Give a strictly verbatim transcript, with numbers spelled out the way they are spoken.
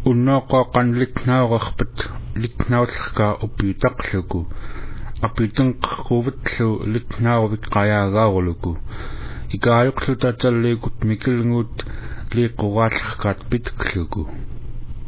unnoqoqan litnaaqarpat litnaullerka uppiutaqluku apitenqerquvatlu litnaarvik qayaagaarluku ikaajuqlutatalliikut mikilnguut liiqquraallerkaat pitkluku